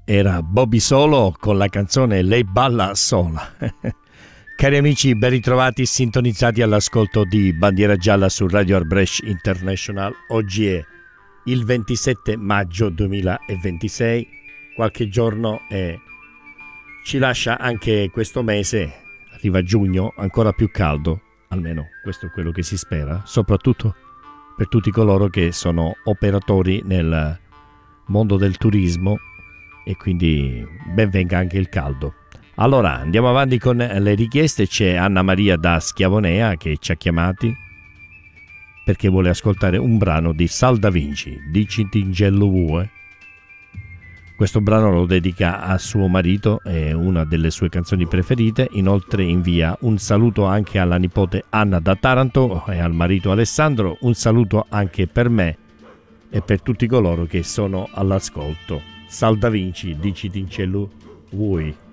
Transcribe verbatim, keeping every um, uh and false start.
era Bobby Solo con la canzone Lei balla sola. Cari amici, ben ritrovati sintonizzati all'ascolto di Bandiera Gialla su Radio Arbresh International. Oggi è il ventisette maggio duemilaventisei, qualche giorno e ci lascia anche questo mese, arriva giugno, ancora più caldo, almeno questo è quello che si spera, soprattutto per tutti coloro che sono operatori nel mondo del turismo e quindi ben venga anche il caldo. Allora andiamo avanti con le richieste. C'è Anna Maria da Schiavonea che ci ha chiamati perché vuole ascoltare un brano di Sal Da Vinci, Dici Tingello Vue. Questo brano lo dedica a suo marito, è una delle sue canzoni preferite. Inoltre invia un saluto anche alla nipote Anna da Taranto e al marito Alessandro. Un saluto anche per me e per tutti coloro che sono all'ascolto. Sal Da Vinci, Dici Tingello Vuoi.